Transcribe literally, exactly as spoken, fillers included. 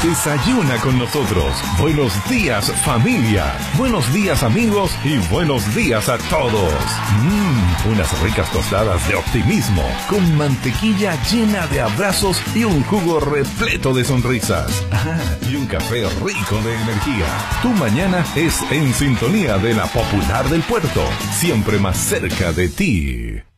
Desayuna con nosotros. Buenos días, familia. Buenos días, amigos. Y buenos días a todos. Mmm, unas ricas tostadas de optimismo, con mantequilla llena de abrazos y un jugo repleto de sonrisas. Ah, y un café rico de energía. Tu mañana es en sintonía de la Popular del Puerto, siempre más cerca de ti.